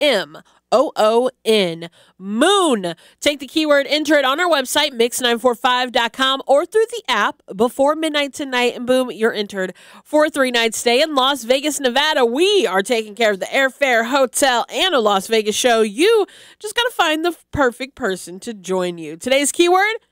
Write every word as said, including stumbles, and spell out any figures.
M O O N. Moon. Take the keyword, enter it on our website, mix nine four five dot com, or through the app before midnight tonight, and boom, you're entered for a three-night stay in Las Vegas, Nevada. We are taking care of the airfare, hotel, and a Las Vegas show. You just got to find the perfect person to join you. Today's keyword,